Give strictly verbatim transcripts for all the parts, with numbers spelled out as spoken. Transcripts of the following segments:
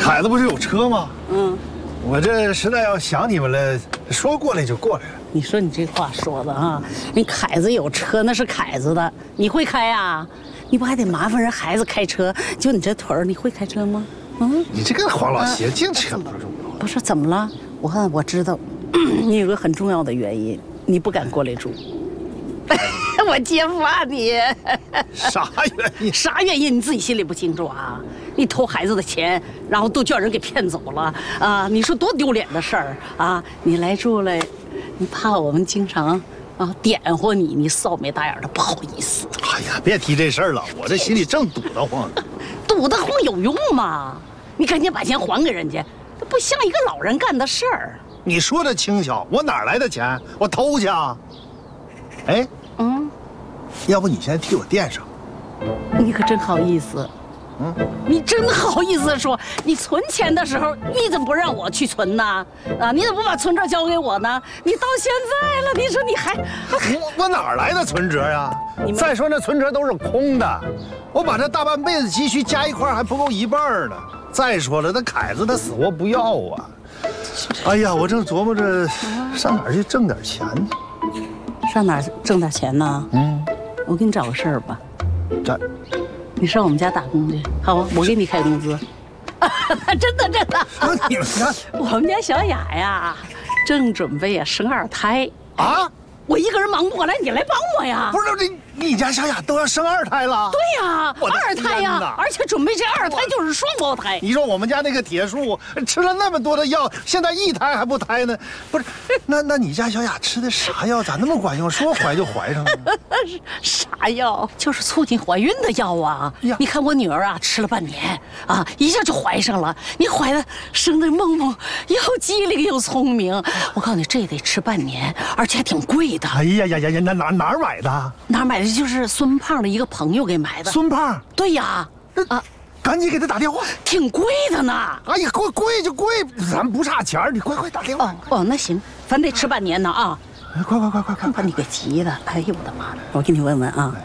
凯子不是有车吗？ 嗯， 我这实在要想你们了，说过来就过来了。 你说你这话说的啊，人凯子有车那是凯子的，你会开呀？你不还得麻烦人孩子开车？就你这腿儿，你会开车吗？嗯， 你这个黄老邪净扯不住。 不是怎么了？我看我知道，你有个很重要的原因，你不敢过来住。我揭发你， 啥原因？ 啥原因你自己心里不清楚啊？你偷孩子的钱，然后都叫人给骗走了啊！你说多丢脸的事儿啊！你来住了，你怕我们经常啊点活你，你臊眉大眼的不好意思。 哎呀，别提这事儿了，我这心里正堵得慌。 堵得慌有用吗？你赶紧把钱还给人家，这不像一个老人干的事儿。 你说的轻巧，我哪来的钱？我偷去啊？哎， 嗯， 要不你先替我垫上？ 你可真好意思。嗯，你真好意思说，你存钱的时候你怎么不让我去存呢？啊，你怎么不把存折交给我呢？你到现在了，你说你还…… 我我哪来的存折呀？再说那存折都是空的，我把这大半辈子积蓄加一块还不够一半呢。再说了，那凯子他死活不要啊！哎呀，我正琢磨着上哪儿去挣点钱呢。 上哪儿挣点钱呢？ 嗯， 我给你找个事儿吧。 这。 你上我们家打工去，好吧？我给你开工资，真的真的。 你们家， 我们家小雅呀，正准备呀生二胎啊！ 我一个人忙不过来，你来帮我呀。 不是你，你家小雅都要生二胎了？ 对呀，二胎呀，而且准备这二胎就是双胞胎。 你说我们家那个铁树吃了那么多的药，现在一胎还不胎呢？不是，那那你家小雅吃的啥药？咋那么管用？说怀就怀上了？ 啥药？就是促进怀孕的药啊！你看我女儿啊，吃了半年啊，一下就怀上了。你怀的生的梦梦又机灵又聪明。我告诉你，这得吃半年，而且还挺贵的。 哎呀呀呀呀！那哪哪儿买的？ 哪儿买的？就是孙胖的一个朋友给买的。 孙胖？ 对呀。啊， 赶紧给他打电话。 挺贵的呢。 哎呀，贵贵就贵，咱不差钱，你快快打电话。 哦哦，那行，咱得吃半年呢啊。 哎，快快快快快！ 把你给急的，哎呦我的妈！我给你问问啊。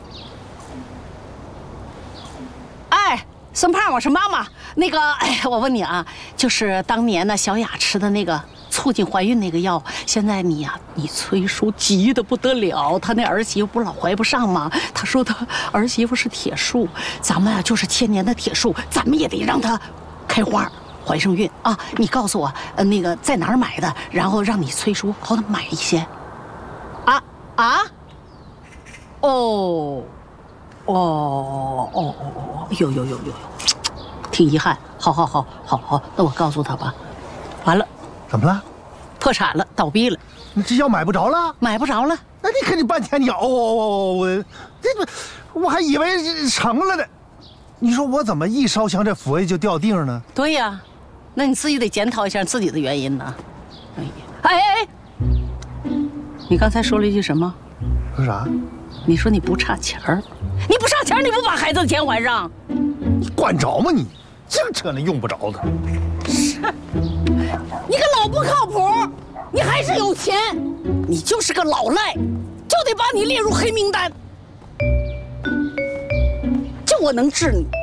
哎，孙胖，我是妈妈。那个，哎，我问你啊，就是当年呢，小雅吃的那个促进怀孕那个药，现在你呀、啊，你崔叔急得不得了，他那儿媳妇不老怀不上吗？他说他儿媳妇是铁树，咱们啊就是千年的铁树，咱们也得让她开花。怀上孕啊！你告诉我，呃，那个在哪儿买的？然后让你崔叔好歹买一些。啊啊！哦，哦哦哦哦！有有有有有，挺遗憾。好好好好好，那我告诉他吧。完了， 怎么了？ 破产了，倒闭了。 你这药买不着了？ 买不着了。 那你看你半天你熬熬熬熬，我这个我还以为成了呢。你说我怎么一烧香这佛爷就掉腚呢？ 对呀。那你自己得检讨一下自己的原因呢。哎呀，哎哎哎，你刚才说了一句什么？ 说啥？ 你说你不差钱儿，你不差钱儿，你不把孩子的钱还上？ 你管着吗你？净扯那用不着的。 是，你个老不靠谱，你还是有钱，你就是个老赖，就得把你列入黑名单。就我能治你。